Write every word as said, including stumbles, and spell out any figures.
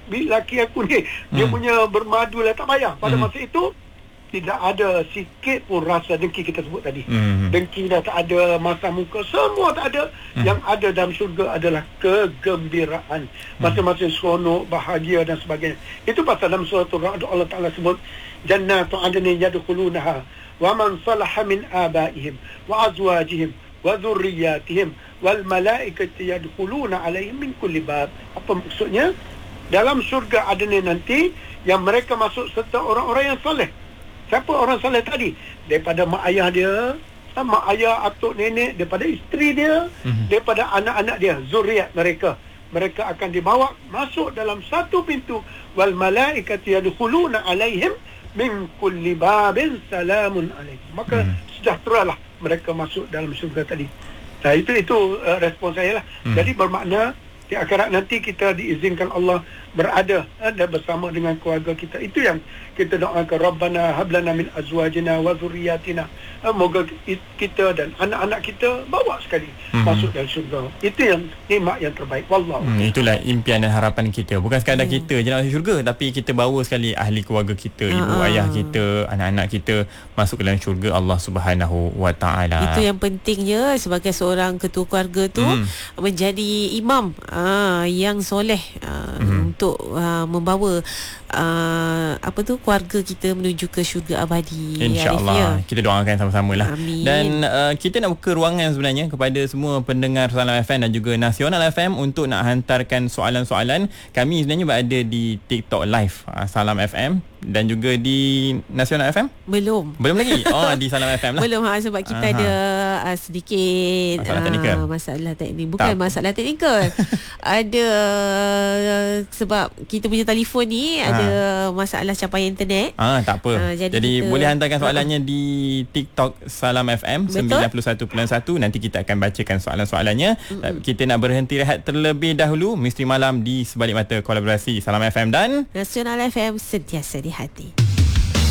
laki aku ni dia Hmm. punya bermadu lah, tak payah. Pada Hmm. masa itu tidak ada sikit pun rasa dengki kita sebut tadi. Hmm. Dengki dah tak ada, masa muka semua tak ada. Hmm. Yang ada dalam syurga adalah kegembiraan, masing-masing seronok, bahagia dan sebagainya. Itu pasal dalam surah Ar-Ra'd Allah Ta'ala sebut jannatu adnin yadkhulunaha wa man salaha min abaihim wa azwajihim wa dhurriyyatihim wal malaikatu yadkhuluna alaihim min kulli bab. Apa maksudnya? Dalam syurga adnin nanti yang mereka masuk serta orang-orang yang soleh. Siapa orang soleh tadi? Daripada mak ayah dia, mak ayah, atuk nenek, daripada isteri dia, Mhm. daripada anak-anak dia, zuriat mereka. Mereka akan dibawa masuk dalam satu pintu. Wal malaikatu yadkhuluna alaihim min kulli babin salamun alaihim. Maka Mhm. sejahteralah mereka masuk dalam syurga tadi. Nah, itu itu uh, respon saya lah. Mhm. Jadi bermakna di akhirat nanti kita diizinkan Allah berada ada bersama dengan keluarga kita. Itu yang kita doakan, Rabbana hablana min azwajina wa dhurriyyatina. Moga kita dan anak-anak kita bawa sekali Hmm. masuk dalam syurga. Itu yang nikmat yang terbaik. Wallahu. Hmm, itulah impian dan harapan kita. Bukan sekadar Hmm. kita je nak masuk syurga, tapi kita bawa sekali ahli keluarga kita, ibu Ah. ayah kita, anak-anak kita masuk ke dalam syurga Allah Subhanahu Wa Taala. Itu yang pentingnya sebagai seorang ketua keluarga tu Hmm. menjadi imam ah, yang soleh ah, Hmm. untuk ah, membawa ah, apa tu keluarga kita menuju ke syurga abadi. Arif, ya. InsyaAllah. Kita doakan sama-sama lah. Amin. Dan uh, kita nak buka ruangan sebenarnya kepada semua pendengar Salam F M dan juga Nasional F M untuk nak hantarkan soalan-soalan. Kami sebenarnya berada di TikTok Live uh, Salam F M dan juga di Nasional F M. Belum. Belum lagi? Oh, di Salam F M lah. Belum ha, sebab kita Aha. ada uh, sedikit Masalah teknikal. uh, masalah teknik. Bukan Tak. masalah teknikal. Ada uh, sebab kita punya telefon ni Ha. ada masalah capaian internet. Ah, tak apa. Ah, jadi jadi kita- boleh hantarkan soalannya di TikTok Salam F M Betul. sembilan puluh satu perpuluhan satu. Nanti kita akan bacakan soalan-soalannya. Mm-mm. Kita nak berhenti rehat terlebih dahulu. Misteri Malam di sebalik mata kolaborasi Salam F M dan Nasional F M sentiasa di hati.